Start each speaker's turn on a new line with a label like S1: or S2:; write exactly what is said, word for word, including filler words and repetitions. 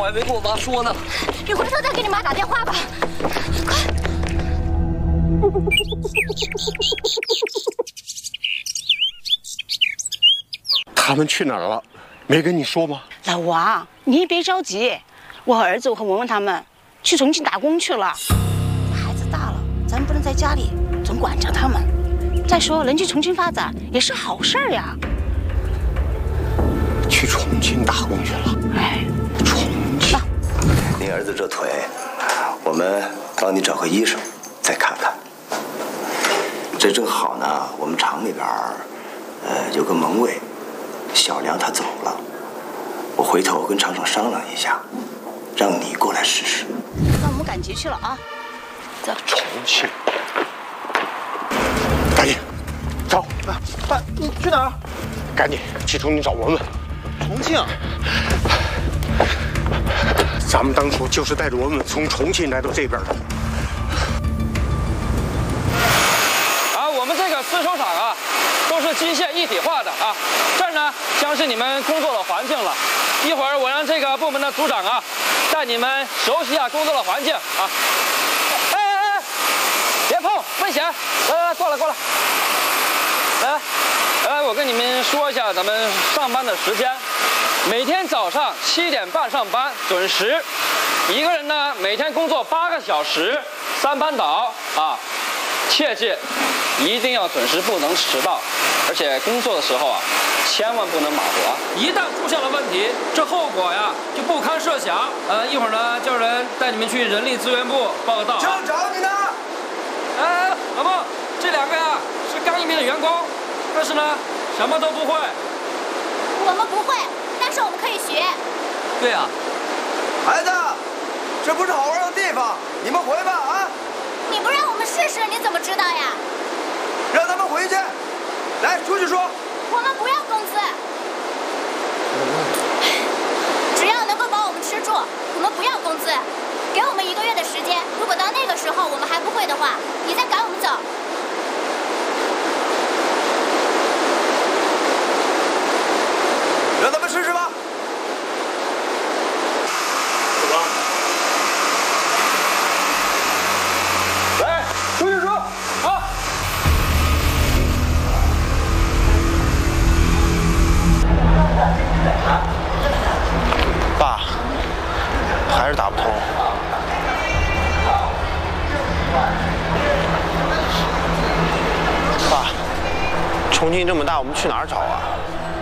S1: 还没跟我妈说呢。
S2: 你回头再给你妈打电话吧，快！
S3: 他们去哪儿了？没跟你说吗？
S4: 老王，你别着急，我和儿子和文文他们去重庆打工去了。孩子大了，咱不能在家里总管着他们。再说，能去重庆发展也是好事儿呀。
S3: 去重庆打工去了？
S4: 哎，
S3: 重庆。
S5: 你儿子这腿，我们帮你找个医生再看看。这正好呢，我们厂里边呃有个门卫。 小梁他走了，我回头跟厂长商量一下，让你过来试试。
S4: 那我们赶集去了啊！走。
S3: 重庆，赶紧走！
S6: 爸，你去哪儿？
S3: 赶紧去重庆找文文。
S6: 重庆？
S3: 咱们当初就是带着文文从重庆来到这边的。
S7: 啊，我们这个丝绸厂啊。 都是机械一体化的啊，这儿呢将是你们工作的环境了。一会儿我让这个部门的组长啊，带你们熟悉一下工作的环境啊。哎哎哎，别碰，危险！来来来，过来过来。来来来，我跟你们说一下咱们上班的时间，每天早上七点半上班，准时。一个人呢每天工作八个小时，三班倒啊，切记。 一定要准时，不能迟到，而且工作的时候啊，千万不能马虎啊！一旦出现了问题，这后果呀就不堪设想。呃，一会儿呢，叫人带你们去人力资源部报个到。
S5: 厂长，你呢？
S7: 哎，老孟，这两个呀是刚应聘的员工，但是呢，什么都不会。
S2: 我们不会，但是我们可以学。
S7: 对呀、啊。
S5: 孩子，这不是好玩的地方，你们回吧啊！
S2: 你不让我们试试，你怎么知道呀？
S5: 让他们回去，来出去说。
S2: 我们不要工资，只要能够把我们吃住，我们不要工资。给我们一个月的时间，如果到那个时候我们还不会的话，你再赶我们走。
S5: 让他们试试吧。
S7: 走吧。来，出去说啊！
S6: 爸，还是打不通。爸，重庆这么大，我们去哪儿找啊？